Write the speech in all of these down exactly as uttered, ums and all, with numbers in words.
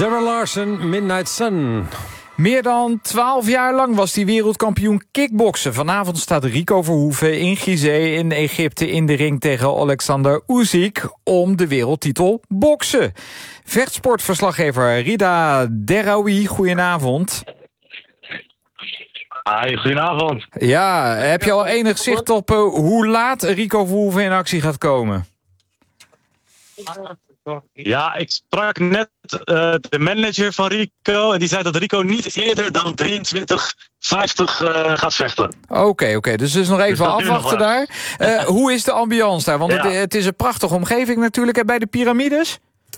Zara Larsson, Midnight Sun. Meer dan twaalf jaar lang was hij wereldkampioen kickboksen. Vanavond staat Rico Verhoeven in Gizeh in Egypte in de ring tegen Alexander Usyk om de wereldtitel boksen. Vechtsportverslaggever Rida Deraoui, goedenavond. Hi, goedenavond. Ja, heb je al enig zicht op uh, hoe laat Rico Verhoeven in actie gaat komen? Ja, ik sprak net uh, de manager van Rico en die zei dat Rico niet eerder dan drieëntwintig vijftig uh, gaat vechten. Oké, okay, okay, dus dus nog even dus afwachten nog daar. Uh, hoe is de ambiance daar? Want ja. het, het is een prachtige omgeving natuurlijk. En bij de piramides?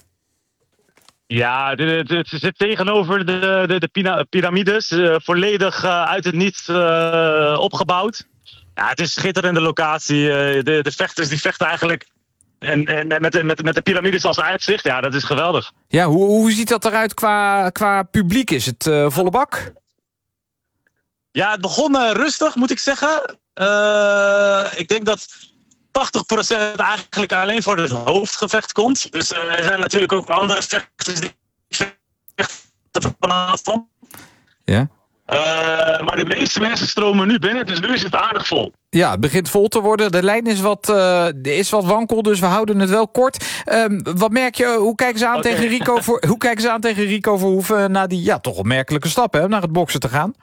Ja, het, het zit tegenover de, de, de piramides. Uh, volledig uh, uit het niets uh, opgebouwd. Ja, het is een schitterende locatie. Uh, de, de vechters die vechten eigenlijk... En, en met, de, met, met de piramides als uitzicht, ja, dat is geweldig. Ja, hoe, hoe ziet dat eruit qua, qua publiek? Is het uh, volle bak? Ja, het begon uh, rustig, moet ik zeggen. Uh, ik denk dat tachtig procent eigenlijk alleen voor het hoofdgevecht komt. Dus uh, er zijn natuurlijk ook andere vechters die vechten vanaf. Ja. Uh, maar de meeste mensen stromen nu binnen, dus nu is het aardig vol. Ja, het begint vol te worden. De lijn is wat, uh, is wat wankel, dus we houden het wel kort. Um, wat merk je, hoe kijken ze aan, okay. tegen, Rico voor, hoe kijken ze aan tegen Rico Verhoeven na die ja, toch opmerkelijke stap, hè, naar het boksen te gaan?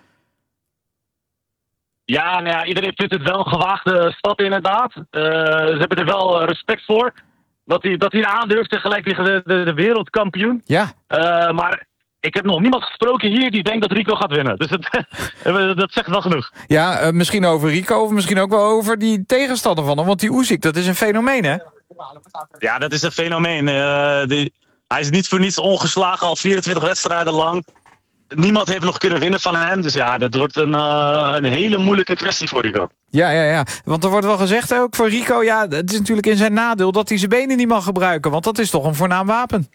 Ja, nou ja, iedereen vindt het wel een gewaagde stap inderdaad. Uh, ze hebben er wel respect voor. Dat hij, dat hij aandurft tegelijk tegen de, de, de wereldkampioen. Ja. Uh, maar... Ik heb nog niemand gesproken hier die denkt dat Rico gaat winnen. Dus het, dat zegt wel genoeg. Ja, uh, misschien over Rico of misschien ook wel over die tegenstander van hem. Want die Usyk, dat is een fenomeen, hè? Ja, dat is een fenomeen. Uh, die, hij is niet voor niets ongeslagen, al vierentwintig wedstrijden lang. Niemand heeft nog kunnen winnen van hem. Dus ja, dat wordt een, uh, een hele moeilijke kwestie voor Rico. Ja, ja, ja. Want er wordt wel gezegd ook voor Rico... ja, het is natuurlijk in zijn nadeel dat hij zijn benen niet mag gebruiken. Want dat is toch een voornaam wapen.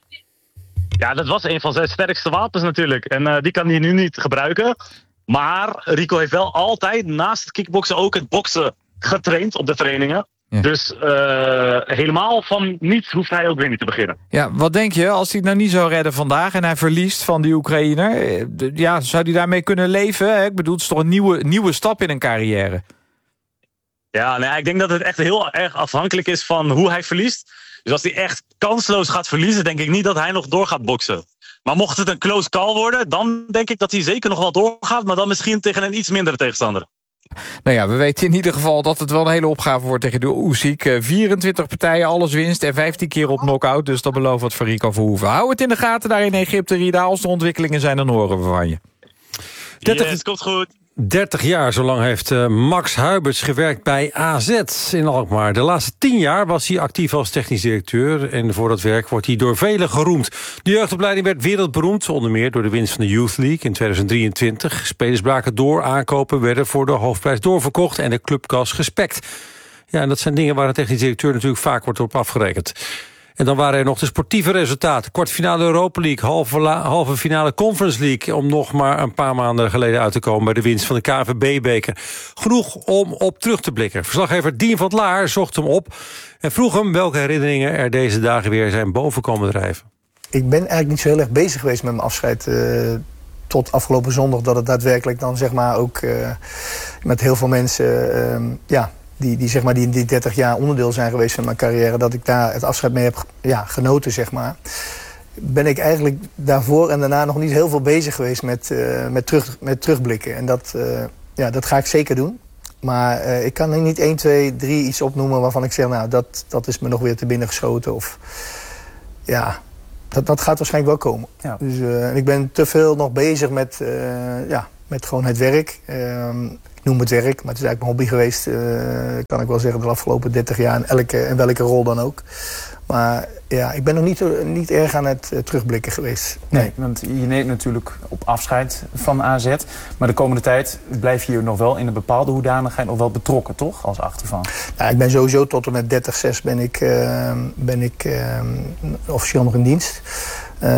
Ja, dat was een van zijn sterkste wapens natuurlijk. En uh, die kan hij nu niet gebruiken. Maar Rico heeft wel altijd naast het kickboksen ook het boksen getraind op de trainingen. Ja. Dus uh, helemaal van niets hoeft hij ook weer niet te beginnen. Ja, wat denk je als hij het nou niet zou redden vandaag en hij verliest van die Oekraïner? Ja, zou hij daarmee kunnen leven? Hè? Ik bedoel, het is toch een nieuwe, nieuwe stap in een carrière? Ja, nee, ik denk dat het echt heel erg afhankelijk is van hoe hij verliest. Dus als hij echt kansloos gaat verliezen, denk ik niet dat hij nog door gaat boksen. Maar mocht het een close call worden, dan denk ik dat hij zeker nog wel doorgaat. Maar dan misschien tegen een iets mindere tegenstander. Nou ja, we weten in ieder geval dat het wel een hele opgave wordt tegen de Usyk. vierentwintig partijen, alles winst en vijftien keer op knockout. Dus dat belooft wat voor Rico Verhoeven. Hou het in de gaten daar in Egypte, Rida. Als er ontwikkelingen zijn, dan horen we van je. dertig... Yes, komt goed. dertig jaar, zo lang heeft uh, Max Huiberts gewerkt bij A Z in Alkmaar. De laatste tien jaar was hij actief als technisch directeur. En voor dat werk wordt hij door velen geroemd. De jeugdopleiding werd wereldberoemd, onder meer door de winst van de Youth League in twintig drieëntwintig. Spelers braken door, aankopen werden voor de hoofdprijs doorverkocht en de clubkas gespekt. Ja, en dat zijn dingen waar een technisch directeur natuurlijk vaak wordt op afgerekend. En dan waren er nog de sportieve resultaten. Kwartfinale Europa League, halve, la, halve finale Conference League... om nog maar een paar maanden geleden uit te komen... bij de winst van de K N V B-beker. Genoeg om op terug te blikken. Verslaggever Dien van 't Laar zocht hem op... en vroeg hem welke herinneringen er deze dagen weer zijn boven komen drijven. Ik ben eigenlijk niet zo heel erg bezig geweest met mijn afscheid... Uh, tot afgelopen zondag, dat het daadwerkelijk dan zeg maar ook... Uh, met heel veel mensen... Uh, ja. Die, die, zeg maar, die in die dertig jaar onderdeel zijn geweest van mijn carrière... dat ik daar het afscheid mee heb ja, genoten, zeg maar... ben ik eigenlijk daarvoor en daarna nog niet heel veel bezig geweest met, uh, met, terug, met terugblikken. En dat, uh, ja, dat ga ik zeker doen. Maar uh, ik kan er niet één, twee, drie iets opnoemen waarvan ik zeg... nou, dat, dat is me nog weer te binnen geschoten. Of, ja, dat, dat gaat waarschijnlijk wel komen. Ja. Dus uh, ik ben te veel nog bezig met, uh, ja, met gewoon het werk... Uh, Ik noem het werk, maar het is eigenlijk mijn hobby geweest, uh, kan ik wel zeggen, de afgelopen dertig jaar. In, elke, in welke rol dan ook. Maar ja, ik ben nog niet, niet erg aan het uh, terugblikken geweest. Nee. nee, want je neemt natuurlijk op afscheid van A Z. Maar de komende tijd blijf je hier nog wel in een bepaalde hoedanigheid nog wel betrokken, toch? Als achtervan. Ja, ik ben sowieso tot en met dertig zes ben ik, uh, ben ik uh, officieel nog in dienst. Uh,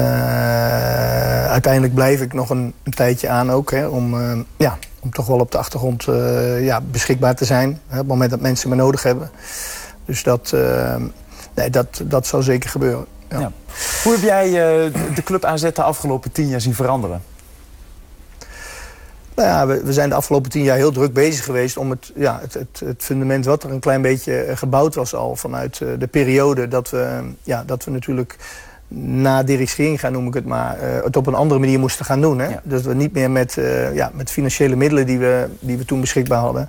uiteindelijk blijf ik nog een, een tijdje aan ook, hè, om... Uh, ja, om toch wel op de achtergrond uh, ja, beschikbaar te zijn. Hè, op het moment dat mensen me nodig hebben. Dus dat, uh, nee, dat, dat zal zeker gebeuren. Ja. Ja. Hoe heb jij uh, de club A Z de afgelopen tien jaar zien veranderen? Nou ja, we, we zijn de afgelopen tien jaar heel druk bezig geweest om het, ja, het, het, het fundament wat er een klein beetje gebouwd was al vanuit uh, de periode dat we, ja, dat we natuurlijk na Dirk Scheringa, noem ik het maar, uh, het op een andere manier moesten gaan doen. Hè? Ja. Dus we niet meer met, uh, ja, met financiële middelen die we, die we toen beschikbaar hadden,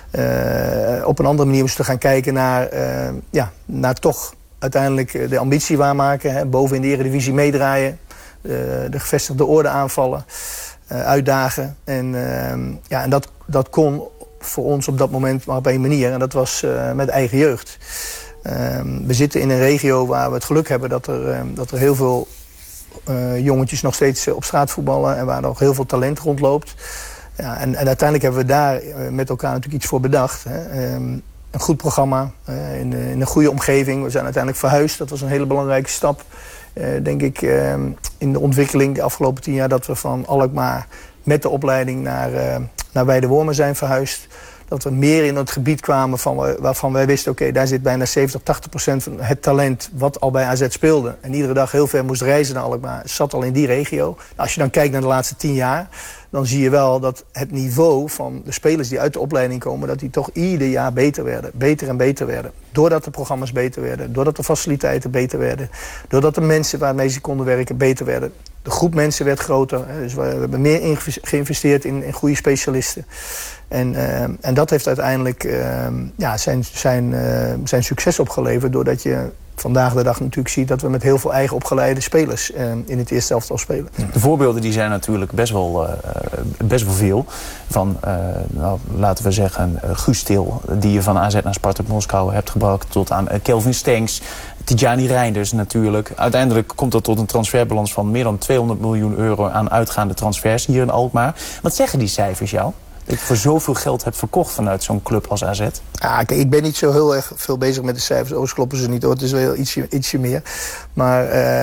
uh, op een andere manier moesten gaan kijken naar, uh, ja, naar toch uiteindelijk de ambitie waarmaken, hè? Boven in de Eredivisie meedraaien, uh, de gevestigde orde aanvallen. Uh, uitdagen. En, uh, ja, en dat, dat kon voor ons op dat moment maar op één manier. En dat was uh, met eigen jeugd. Uh, we zitten in een regio waar we het geluk hebben dat er, uh, dat er heel veel uh, jongetjes nog steeds uh, op straat voetballen. En waar nog heel veel talent rondloopt. Ja, en, en uiteindelijk hebben we daar uh, met elkaar natuurlijk iets voor bedacht. Hè. Um, een goed programma, uh, in, uh, in een goede omgeving. We zijn uiteindelijk verhuisd. Dat was een hele belangrijke stap. Uh, denk ik uh, in de ontwikkeling de afgelopen tien jaar dat we van Alkmaar met de opleiding naar, uh, naar Weidewormen zijn verhuisd. Dat we meer in het gebied kwamen van, waarvan wij wisten, oké, okay, daar zit bijna zeventig, tachtig procent van het talent wat al bij A Z speelde. En iedere dag heel ver moest reizen naar Alkmaar, zat al in die regio. Nou, als je dan kijkt naar de laatste tien jaar, dan zie je wel dat het niveau van de spelers die uit de opleiding komen, dat die toch ieder jaar beter werden. Beter en beter werden. Doordat de programma's beter werden, doordat de faciliteiten beter werden, doordat de mensen waarmee ze konden werken beter werden. De groep mensen werd groter, dus we hebben meer geïnvesteerd in, in goede specialisten. En, uh, en dat heeft uiteindelijk uh, ja, zijn, zijn, uh, zijn succes opgeleverd, doordat je vandaag de dag natuurlijk ziet dat we met heel veel eigen opgeleide spelers uh, in het eerste elftal spelen. De voorbeelden die zijn natuurlijk best wel, uh, best wel veel. Van, uh, nou, laten we zeggen, uh, Guus Til, die je van A Z naar Spartak Moskou hebt gebracht, tot aan uh, Kelvin Stenks, Tidjani Reinders natuurlijk. Uiteindelijk komt dat tot een transferbalans van meer dan tweehonderd miljoen euro aan uitgaande transfers hier in Alkmaar. Wat zeggen die cijfers jou? Dat je voor zoveel geld hebt verkocht vanuit zo'n club als A Z? Ja, kijk, ik ben niet zo heel erg veel bezig met de cijfers. Overigens kloppen ze niet hoor, het is wel ietsje, ietsje meer. Maar,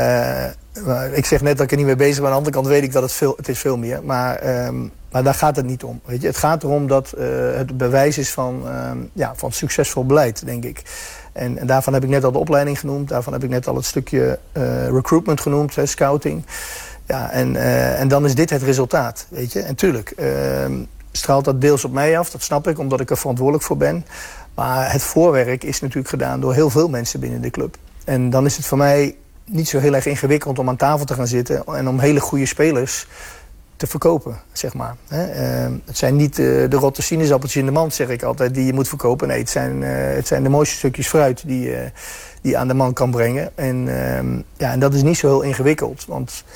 uh, maar ik zeg net dat ik er niet mee bezig ben. Aan de andere kant weet ik dat het veel, het is veel meer. Maar, um, maar daar gaat het niet om. Weet je? Het gaat erom dat uh, het bewijs is van, um, ja, van succesvol beleid, denk ik. En, en daarvan heb ik net al de opleiding genoemd. Daarvan heb ik net al het stukje uh, recruitment genoemd, hè, scouting. Ja, en, uh, en dan is dit het resultaat, weet je. En tuurlijk, uh, straalt dat deels op mij af, dat snap ik, omdat ik er verantwoordelijk voor ben. Maar het voorwerk is natuurlijk gedaan door heel veel mensen binnen de club. En dan is het voor mij niet zo heel erg ingewikkeld om aan tafel te gaan zitten en om hele goede spelers te verkopen, zeg maar. Uh, het zijn niet uh, de rotte sinaasappeltjes in de mand, zeg ik altijd, die je moet verkopen. Nee, het zijn, uh, het zijn de mooiste stukjes fruit die, uh, die je aan de man kan brengen. En, uh, ja, en dat is niet zo heel ingewikkeld, want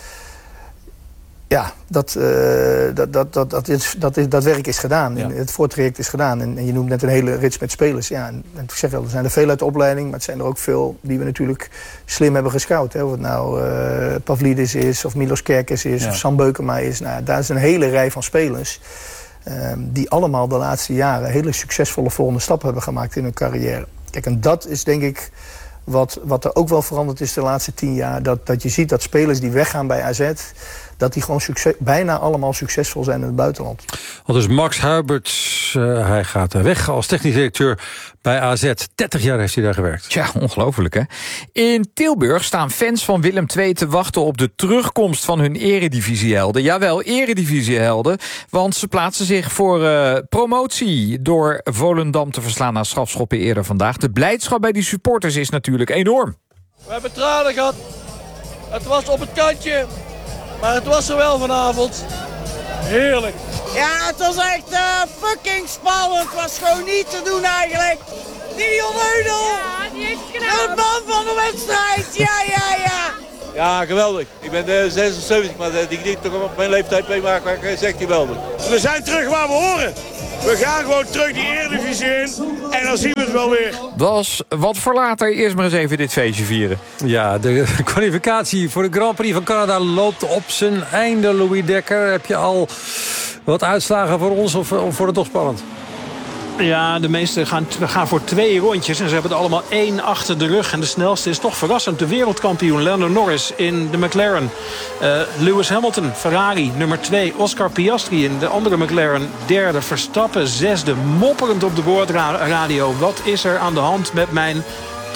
ja, dat, uh, dat, dat, dat, dat, is, dat, is, dat werk is gedaan. Ja. Het voortraject is gedaan. En, en je noemt net een hele rits met spelers. Ja, en, en ik zeg al, er zijn er veel uit de opleiding, maar het zijn er ook veel die we natuurlijk slim hebben gescout. Hè. Of het nou uh, Pavlidis is, of Milos Kerkers is, ja. of Sam Beukema is. Nou, daar is een hele rij van spelers uh, die allemaal de laatste jaren hele succesvolle volgende stappen hebben gemaakt in hun carrière. Kijk, en dat is denk ik wat, wat er ook wel veranderd is de laatste tien jaar. Dat, dat je ziet dat spelers die weggaan bij A Z, dat die gewoon succes, bijna allemaal succesvol zijn in het buitenland. Al dus Max Huiberts, uh, hij gaat weg als technisch directeur bij A Z. dertig jaar heeft hij daar gewerkt. Ja, ongelooflijk hè. In Tilburg staan fans van Willem twee te wachten op de terugkomst van hun eredivisiehelden. Jawel, eredivisiehelden, want ze plaatsen zich voor uh, promotie door Volendam te verslaan na strafschoppen eerder vandaag. De blijdschap bij die supporters is natuurlijk enorm. We hebben tranen gehad. Het was op het kantje. Maar het was er wel vanavond. Heerlijk. Ja, het was echt uh, fucking spannend. Het was gewoon niet te doen eigenlijk. Gideon Heudel. Ja, die heeft het gedaan. De man van de wedstrijd. Ja, ja, ja. Ja, geweldig. Ik ben uh, zesenzeventig, maar uh, die ik toch op mijn leeftijd meemaken, maar ik zeg geweldig. We zijn terug waar we horen. We gaan gewoon terug die Eredivisie in en dan zien we het wel weer. Dat was wat voor later. Eerst maar eens even dit feestje vieren. Ja, de kwalificatie voor de Grand Prix van Canada loopt op zijn einde. Louis Dekker, heb je al wat uitslagen voor ons of, of wordt het toch spannend? Ja, de meesten gaan, gaan voor twee rondjes. En ze hebben er allemaal één achter de rug. En de snelste is toch verrassend de wereldkampioen Lando Norris in de McLaren. Uh, Lewis Hamilton, Ferrari, nummer twee. Oscar Piastri in de andere McLaren, derde. Verstappen, zesde. Mopperend op de boordradio. Wat is er aan de hand met mijn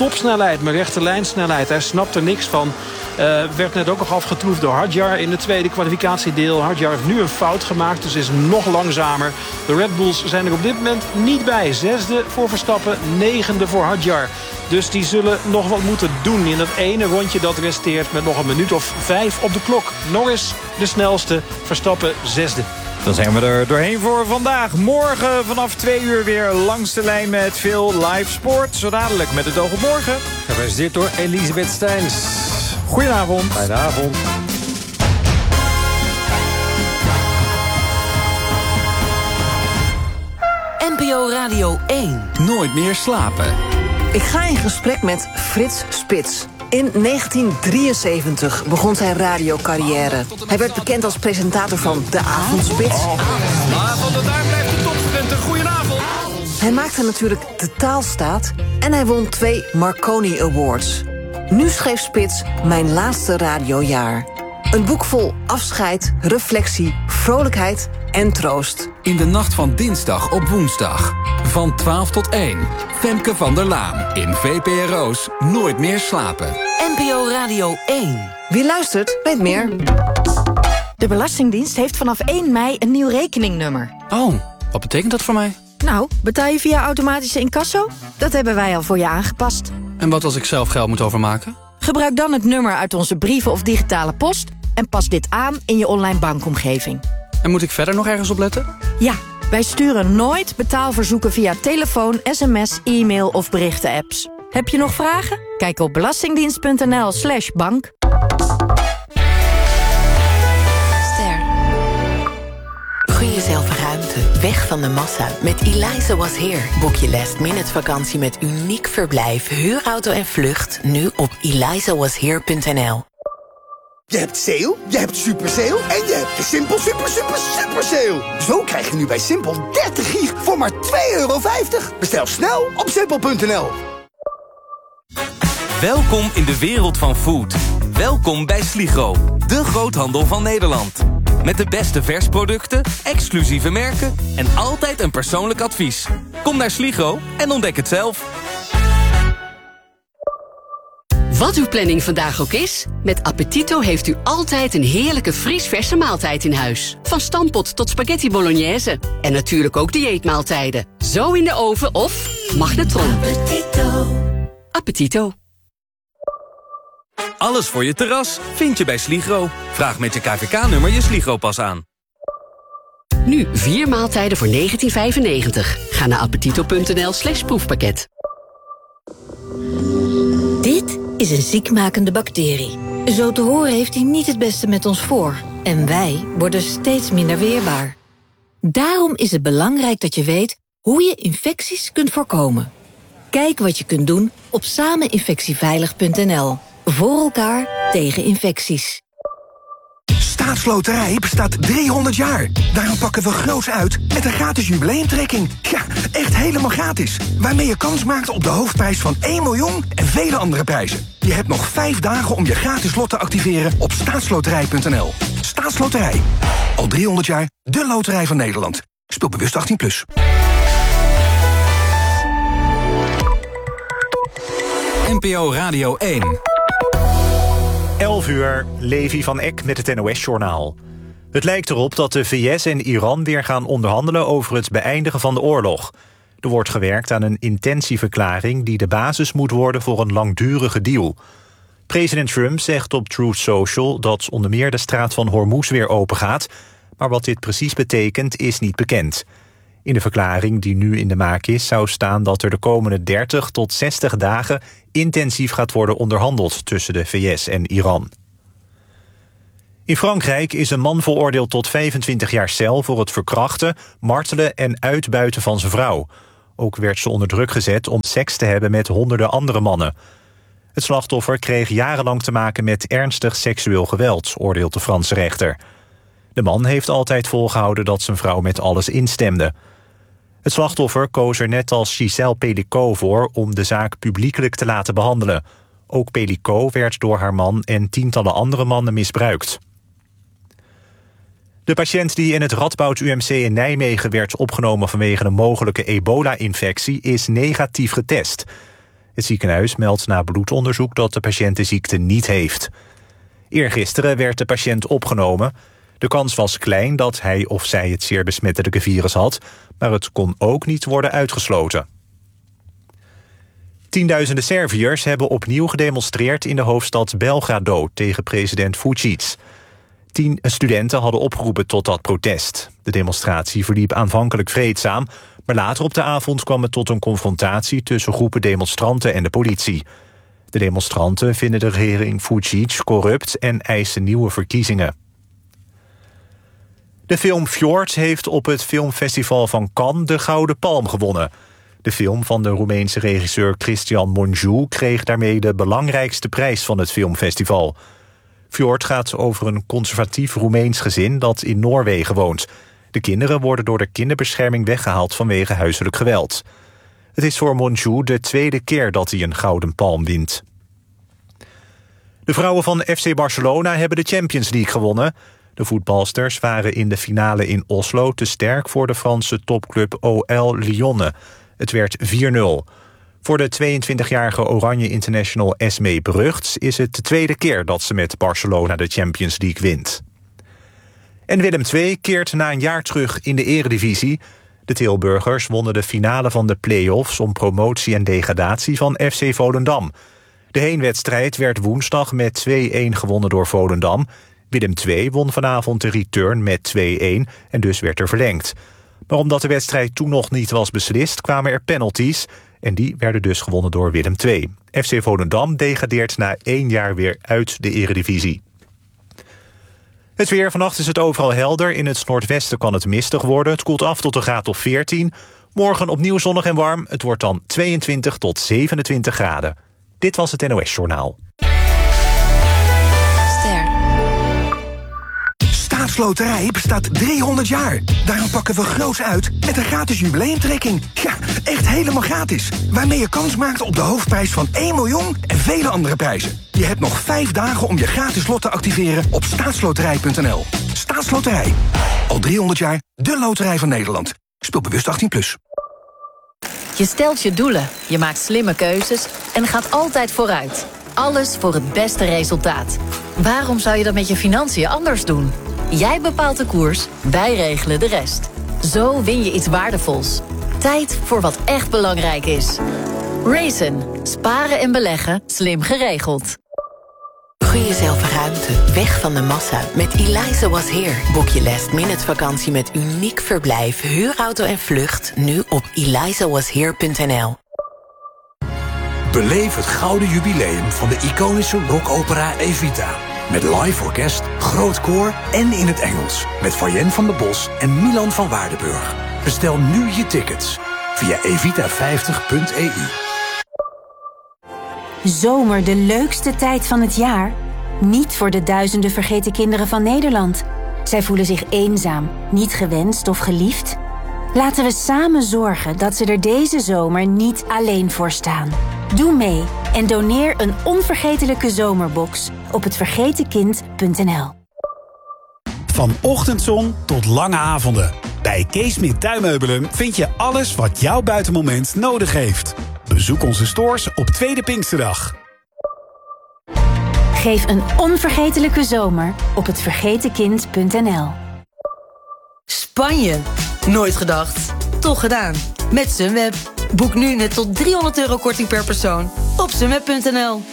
topsnelheid, mijn rechte lijnsnelheid. Hij snapt er niks van. Uh, werd net ook nog afgetroefd door Hadjar in het tweede kwalificatiedeel. Hadjar heeft nu een fout gemaakt, dus is nog langzamer. De Red Bulls zijn er op dit moment niet bij. Zesde voor Verstappen, negende voor Hadjar. Dus die zullen nog wat moeten doen in dat ene rondje dat resteert... met nog een minuut of vijf op de klok. Norris de snelste, Verstappen zesde. Dan zijn we er doorheen voor vandaag. Morgen vanaf twee uur weer langs de lijn met veel live sport. Zo dadelijk met het oog op morgen. Gepresenteerd door Elisabeth Steins. Goedenavond. Goedenavond. N P O Radio één. Nooit meer slapen. Ik ga in gesprek met Frits Spits. In negentien drieënzeventig begon zijn radiocarrière. Hij werd bekend als presentator van De Avondspits. Vanavond, daar blijft de topsprinter. Goedenavond. Hij maakte natuurlijk de taalstaat en hij won twee Marconi Awards. Nu schreef Spits Mijn Laatste Radiojaar. Een boek vol afscheid, reflectie, vrolijkheid en troost. In de nacht van dinsdag op woensdag. Van twaalf tot één. Femke van der Laan in V P R O's Nooit meer slapen. N P O Radio één. Wie luistert, weet meer. De Belastingdienst heeft vanaf één mei een nieuw rekeningnummer. Oh, wat betekent dat voor mij? Nou, betaal je via automatische incasso? Dat hebben wij al voor je aangepast. En wat als ik zelf geld moet overmaken? Gebruik dan het nummer uit onze brieven of digitale post... en pas dit aan in je online bankomgeving. En moet ik verder nog ergens op letten? Ja, wij sturen nooit betaalverzoeken via telefoon, sms, e-mail of berichten-apps. Heb je nog vragen? Kijk op belastingdienst.nl slash bank. Ster. Gun jezelf ruimte, weg van de massa. Met Eliza Was Here boek je last minute vakantie met uniek verblijf, huurauto en vlucht. Nu op eliza was here punt n l. Je hebt sale, je hebt super sale en je hebt de Simpel super super super sale. Zo krijg je nu bij Simpel dertig gig voor maar twee euro vijftig. Bestel snel op simpel punt n l. Welkom in de wereld van food. Welkom bij Sligro, de groothandel van Nederland. Met de beste versproducten, exclusieve merken en altijd een persoonlijk advies. Kom naar Sligro en ontdek het zelf. Wat uw planning vandaag ook is, met Appetito heeft u altijd een heerlijke vriesverse maaltijd in huis. Van stampot tot spaghetti bolognese. En natuurlijk ook dieetmaaltijden. Zo in de oven of magnetron. Appetito. Appetito. Alles voor je terras vind je bij Sligro. Vraag met je K V K-nummer je Sligro-pas aan. Nu vier maaltijden voor negentien vijfennegentig. Ga naar appetito punt n l slash proefpakket. Dit is een ziekmakende bacterie. Zo te horen heeft hij niet het beste met ons voor. En wij worden steeds minder weerbaar. Daarom is het belangrijk dat je weet hoe je infecties kunt voorkomen. Kijk wat je kunt doen op sameninfectieveilig punt n l. Voor elkaar tegen infecties. Staatsloterij bestaat driehonderd jaar. Daarom pakken we groots uit met een gratis jubileumtrekking. Ja, echt helemaal gratis. Waarmee je kans maakt op de hoofdprijs van één miljoen en vele andere prijzen. Je hebt nog vijf dagen om je gratis lot te activeren op staatsloterij punt n l. Staatsloterij. Al driehonderd jaar de loterij van Nederland. Speel bewust achttien plus. N P O Radio één. elf uur, Levi van Eck met het N O S-journaal. Het lijkt erop dat de V S en Iran weer gaan onderhandelen over het beëindigen van de oorlog. Er wordt gewerkt aan een intentieverklaring die de basis moet worden voor een langdurige deal. President Trump zegt op Truth Social dat onder meer de straat van Hormuz weer opengaat, maar wat dit precies betekent is niet bekend. In de verklaring die nu in de maak is zou staan dat er de komende dertig tot zestig dagen intensief gaat worden onderhandeld tussen de V S en Iran. In Frankrijk is een man veroordeeld tot vijfentwintig jaar cel voor het verkrachten, martelen en uitbuiten van zijn vrouw. Ook werd ze onder druk gezet om seks te hebben met honderden andere mannen. Het slachtoffer kreeg jarenlang te maken met ernstig seksueel geweld, oordeelt de Franse rechter. De man heeft altijd volgehouden dat zijn vrouw met alles instemde. Het slachtoffer koos er net als Gisèle Pelicot voor om de zaak publiekelijk te laten behandelen. Ook Pelicot werd door haar man en tientallen andere mannen misbruikt. De patiënt die in het Radboud U M C in Nijmegen werd opgenomen vanwege een mogelijke ebola-infectie is negatief getest. Het ziekenhuis meldt na bloedonderzoek dat de patiënt de ziekte niet heeft. Eergisteren werd de patiënt opgenomen. De kans was klein dat hij of zij het zeer besmettelijke virus had, maar het kon ook niet worden uitgesloten. Tienduizenden Serviërs hebben opnieuw gedemonstreerd in de hoofdstad Belgrado tegen president Vučić. Tien studenten hadden opgeroepen tot dat protest. De demonstratie verliep aanvankelijk vreedzaam, maar later op de avond kwam het tot een confrontatie tussen groepen demonstranten en de politie. De demonstranten vinden de regering Vučić corrupt en eisen nieuwe verkiezingen. De film Fjord heeft op het filmfestival van Cannes de Gouden Palm gewonnen. De film van de Roemeense regisseur Cristian Mungiu kreeg daarmee de belangrijkste prijs van het filmfestival. Fjord gaat over een conservatief Roemeens gezin dat in Noorwegen woont. De kinderen worden door de kinderbescherming weggehaald vanwege huiselijk geweld. Het is voor Mungiu de tweede keer dat hij een Gouden Palm wint. De vrouwen van F C Barcelona hebben de Champions League gewonnen. De voetbalsters waren in de finale in Oslo te sterk voor de Franse topclub O L Lyonne. Het werd vier nul. Voor de tweeëntwintigjarige Oranje International Esmee Brugts is het de tweede keer dat ze met Barcelona de Champions League wint. En Willem twee keert na een jaar terug in de eredivisie. De Tilburgers wonnen de finale van de play-offs om promotie en degradatie van F C Volendam. De heenwedstrijd werd woensdag met twee-een gewonnen door Volendam. Willem twee won vanavond de return met twee-een en dus werd er verlengd. Maar omdat de wedstrijd toen nog niet was beslist, kwamen er penalties en die werden dus gewonnen door Willem twee. F C Volendam degradeert na één jaar weer uit de eredivisie. Het weer, vannacht is het overal helder. In het noordwesten kan het mistig worden. Het koelt af tot een graad of veertien. Morgen opnieuw zonnig en warm. Het wordt dan tweeëntwintig tot zevenentwintig graden. Dit was het N O S Journaal. Staatsloterij bestaat driehonderd jaar. Daarom pakken we groots uit met een gratis jubileumtrekking. Ja, echt helemaal gratis. Waarmee je kans maakt op de hoofdprijs van één miljoen en vele andere prijzen. Je hebt nog vijf dagen om je gratis lot te activeren op staatsloterij punt n l. Staatsloterij. Al driehonderd jaar de loterij van Nederland. Speel bewust achttien plus. Je stelt je doelen, je maakt slimme keuzes en gaat altijd vooruit. Alles voor het beste resultaat. Waarom zou je dat met je financiën anders doen? Jij bepaalt de koers, wij regelen de rest. Zo win je iets waardevols. Tijd voor wat echt belangrijk is. Raisin. Sparen en beleggen. Slim geregeld. Gun jezelf ruimte, weg van de massa. Met Eliza Was Here. Boek je last minute vakantie met uniek verblijf, huurauto en vlucht nu op eliza was here punt n l. Beleef het gouden jubileum van de iconische rockopera Evita. Met live orkest, groot koor en in het Engels. Met Fayen van der Bos en Milan van Waardenburg. Bestel nu je tickets via evita vijftig punt e u. Zomer de leukste tijd van het jaar? Niet voor de duizenden vergeten kinderen van Nederland. Zij voelen zich eenzaam, niet gewenst of geliefd. Laten we samen zorgen dat ze er deze zomer niet alleen voor staan. Doe mee en doneer een onvergetelijke zomerbox op het vergeten kind punt n l. Van ochtendzon tot lange avonden. Bij Kees Smit Tuinmeubelen vind je alles wat jouw buitenmoment nodig heeft. Bezoek onze stores op Tweede Pinksterdag. Geef een onvergetelijke zomer op het vergeten kind punt n l. Spanje. Nooit gedacht. Toch gedaan. Met Sunweb. Boek nu net tot driehonderd euro korting per persoon op sunweb punt n l.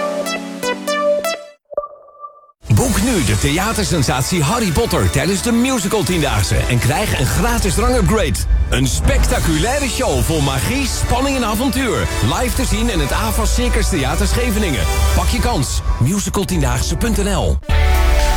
Boek nu de theatersensatie Harry Potter tijdens de musical tiendaagse en krijg een gratis drangupgrade. Een spectaculaire show vol magie, spanning en avontuur. Live te zien in het A V A S Circus Theater Scheveningen. Pak je kans. musical tiendaagse punt n l.